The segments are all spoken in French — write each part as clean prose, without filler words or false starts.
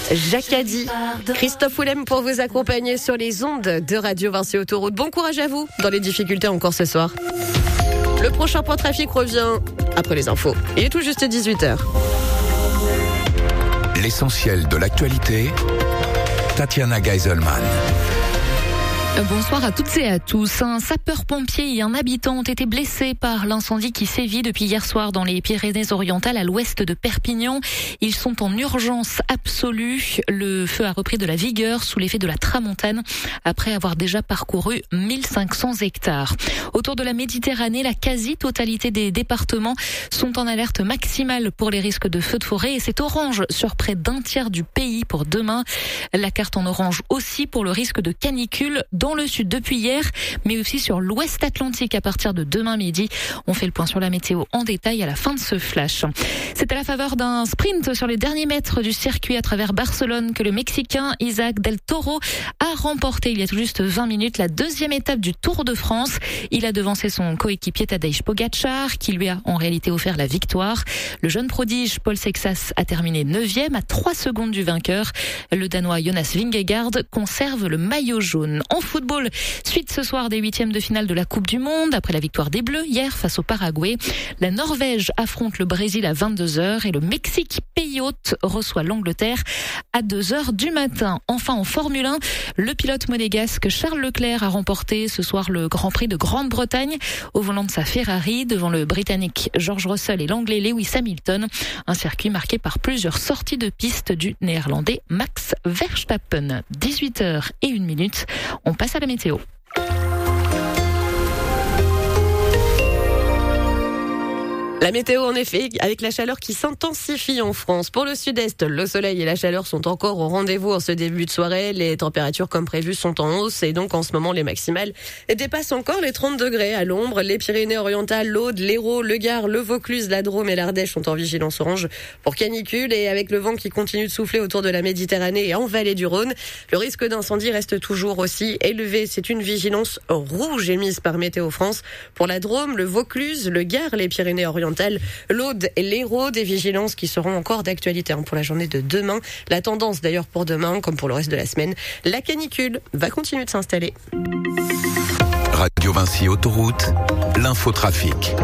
Jacadi, Christophe Oulem pour vous accompagner sur les ondes de Radio Vinci Autoroute. Bon courage à vous dans les difficultés encore ce soir. Le prochain point trafic revient après les infos. Il est tout juste 18h. L'essentiel de l'actualité, Tatiana Geiselman. Bonsoir à toutes et à tous. Un sapeur-pompier et un habitant ont été blessés par l'incendie qui sévit depuis hier soir dans les Pyrénées-Orientales à l'ouest de Perpignan. Ils sont en urgence absolue. Le feu a repris de la vigueur sous l'effet de la tramontane après avoir déjà parcouru 1500 hectares. Autour de la Méditerranée, la quasi-totalité des départements sont en alerte maximale pour les risques de feux de forêt et c'est orange sur près d'un tiers du pays pour demain. La carte en orange aussi pour le risque de canicule dans le sud depuis hier, mais aussi sur l'ouest Atlantique à partir de demain midi. On fait le point sur la météo en détail à la fin de ce flash. C'est à la faveur d'un sprint sur les derniers mètres du circuit à travers Barcelone que le Mexicain Isaac Del Toro a remporté il y a tout juste 20 minutes la deuxième étape du Tour de France. Il a devancé son coéquipier Tadej Pogačar qui lui a en réalité offert la victoire. Le jeune prodige Paul Sexas a terminé 9e à 3 secondes du vainqueur. Le Danois Jonas Vingegaard conserve le maillot jaune. En football, suite ce soir des 8e de finale de la Coupe du Monde. Après la victoire des Bleus hier face au Paraguay, la Norvège affronte le Brésil à 22h et le Mexique, pays hôte, reçoit l'Angleterre à 2h du matin. Enfin en Formule 1, le pilote monégasque Charles Leclerc a remporté ce soir le Grand Prix de Grande-Bretagne au volant de sa Ferrari devant le Britannique George Russell et l'Anglais Lewis Hamilton. Un circuit marqué par plusieurs sorties de piste du Néerlandais Max Verstappen. 18h01. On passe à la météo. La météo, en effet, avec la chaleur qui s'intensifie en France. Pour le sud-est, le soleil et la chaleur sont encore au rendez-vous en ce début de soirée. Les températures, comme prévu, sont en hausse et donc en ce moment, les maximales dépassent encore les 30 degrés à l'ombre. Les Pyrénées-Orientales, l'Aude, l'Hérault, le Gard, le Vaucluse, la Drôme et l'Ardèche sont en vigilance orange pour canicule. Et avec le vent qui continue de souffler autour de la Méditerranée et en vallée du Rhône, le risque d'incendie reste toujours aussi élevé. C'est une vigilance rouge émise par Météo France pour la Drôme, le Vaucluse, le Gard, les Pyrénées-Orientales, l'Aude et l'Hérault, des vigilances qui seront encore d'actualité pour la journée de demain. La tendance d'ailleurs pour demain, comme pour le reste de la semaine, la canicule va continuer de s'installer. Radio Vinci Autoroute, l'infotrafic.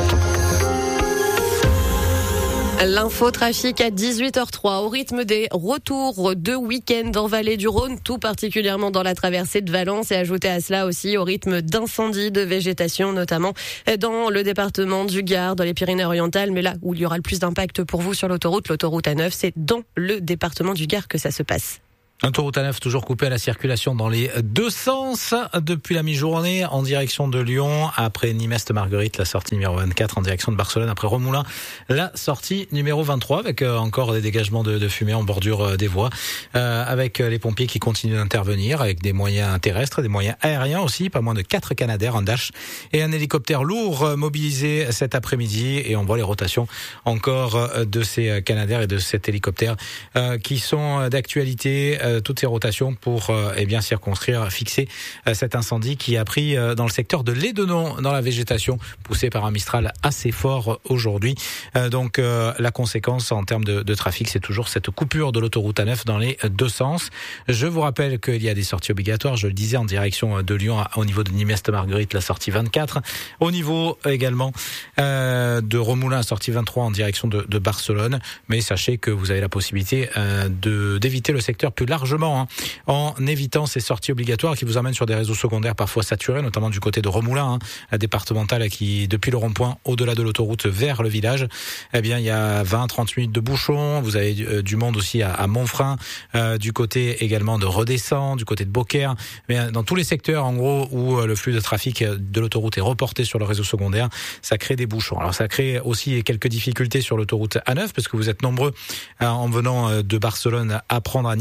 L'infotrafic à 18h03 au rythme des retours de week-end en vallée du Rhône, tout particulièrement dans la traversée de Valence et ajouté à cela aussi au rythme d'incendies de végétation, notamment dans le département du Gard, dans les Pyrénées-Orientales. Mais là où il y aura le plus d'impact pour vous sur l'autoroute A9, c'est dans le département du Gard que ça se passe. L'autoroute A9 toujours coupée à la circulation dans les deux sens depuis la mi-journée en direction de Lyon, après Nîmes-Marguerite, la sortie numéro 24 en direction de Barcelone, après Remoulins, la sortie numéro 23 avec encore des dégagements de fumée en bordure des voies, avec les pompiers qui continuent d'intervenir avec des moyens terrestres, des moyens aériens aussi, pas moins de 4 Canadair, un Dash et un hélicoptère lourd mobilisé cet après-midi, et on voit les rotations encore de ces Canadair et de cet hélicoptère qui sont d'actualité, toutes ces rotations pour bien circonscrire, fixer cet incendie qui a pris dans le secteur de l'Édenon, dans la végétation, poussé par un Mistral assez fort aujourd'hui. Donc la conséquence en termes de trafic, c'est toujours cette coupure de l'autoroute A9 dans les deux sens. Je vous rappelle qu'il y a des sorties obligatoires, je le disais, en direction de Lyon au niveau de Nîmes-Marguerite, la sortie 24. Au niveau également de Remoulins, sortie 23 en direction de Barcelone. Mais sachez que vous avez la possibilité d'éviter le secteur plus largement en évitant ces sorties obligatoires qui vous emmènent sur des réseaux secondaires parfois saturés, notamment du côté de Remoulins, la départementale qui, depuis le rond-point, au-delà de l'autoroute vers le village, eh bien, il y a 20-30 minutes de bouchons. Vous avez du monde aussi à Montfrin, du côté également de Redescend, du côté de Beaucaire. Mais dans tous les secteurs, en gros, où le flux de trafic de l'autoroute est reporté sur le réseau secondaire, ça crée des bouchons. Alors, ça crée aussi quelques difficultés sur l'autoroute A9 parce que vous êtes nombreux en venant de Barcelone à prendre à Nîmes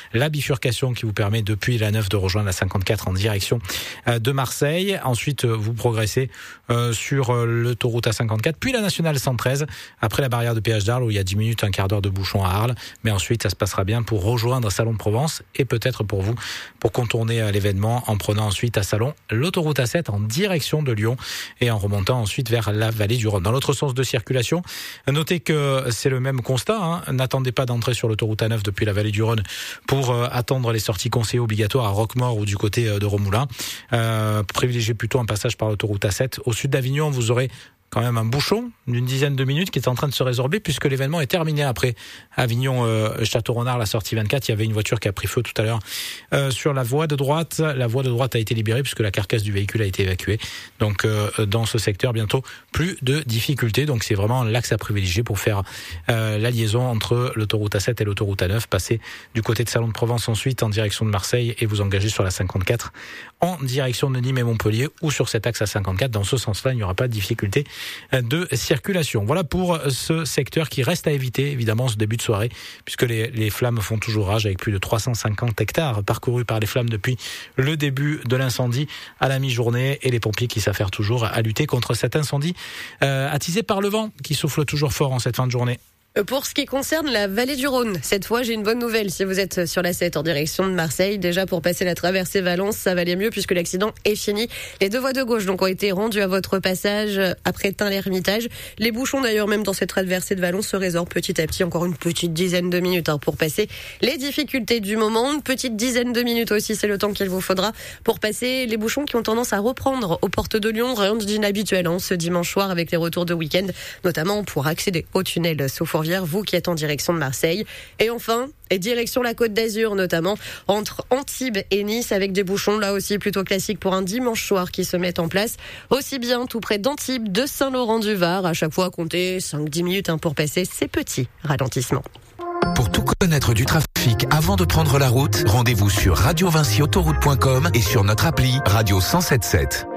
la bifurcation qui vous permet depuis la 9 de rejoindre la 54 en direction de Marseille. Ensuite, vous progressez sur l'autoroute A54, puis la nationale 113, après la barrière de péage d'Arles où il y a 10 minutes, un quart d'heure de bouchon à Arles. Mais ensuite, ça se passera bien pour rejoindre Salon de Provence et peut-être pour vous, pour contourner l'événement en prenant ensuite à Salon l'autoroute A7 en direction de Lyon et en remontant ensuite vers la vallée du Rhône. Dans l'autre sens de circulation, notez que c'est le même constat. N'attendez pas d'entrer sur l'autoroute A9 depuis la vallée du Rhône pour attendre les sorties conseillées obligatoires à Roquemaure ou du côté de Romoulin. Privilégiez plutôt un passage par l'autoroute A7. Au sud d'Avignon, vous aurez quand même un bouchon d'une dizaine de minutes qui est en train de se résorber puisque l'événement est terminé après Avignon Château-Renard, la sortie 24. Il y avait une voiture qui a pris feu tout à l'heure sur la voie de droite. La voie de droite a été libérée puisque la carcasse du véhicule a été évacuée. Donc dans ce secteur, bientôt plus de difficultés. Donc c'est vraiment l'axe à privilégier pour faire la liaison entre l'autoroute A7 et l'autoroute A9. Passer du côté de Salon de Provence ensuite en direction de Marseille et vous engager sur la 54 en direction de Nîmes et Montpellier ou sur cet axe à 54. Dans ce sens-là, il n'y aura pas de difficulté de circulation. Voilà pour ce secteur qui reste à éviter, évidemment, ce début de soirée, puisque les flammes font toujours rage avec plus de 350 hectares parcourus par les flammes depuis le début de l'incendie à la mi-journée et les pompiers qui s'affairent toujours à lutter contre cet incendie attisé par le vent qui souffle toujours fort en cette fin de journée. Pour ce qui concerne la vallée du Rhône, cette fois j'ai une bonne nouvelle si vous êtes sur la 7 en direction de Marseille. Déjà pour passer la traversée Valence, ça va aller mieux puisque l'accident est fini. Les deux voies de gauche donc ont été rendues à votre passage après Tain-l'Hermitage. Les bouchons d'ailleurs même dans cette traversée de Valence se résorbent petit à petit, encore une petite dizaine de minutes pour passer les difficultés du moment. Une petite dizaine de minutes aussi, c'est le temps qu'il vous faudra pour passer les bouchons qui ont tendance à reprendre aux portes de Lyon. Rien d'inhabituel ce dimanche soir avec les retours de week-end, notamment pour accéder au tunnel Sceaux-Fourvière, vous qui êtes en direction de Marseille. Et enfin, direction la Côte d'Azur, notamment entre Antibes et Nice, avec des bouchons là aussi plutôt classiques pour un dimanche soir qui se mettent en place. Aussi bien tout près d'Antibes, de Saint-Laurent-du-Var, à chaque fois comptez 5-10 minutes pour passer ces petits ralentissements. Pour tout connaître du trafic avant de prendre la route, rendez-vous sur radiovinciautoroute.com et sur notre appli Radio 107.7.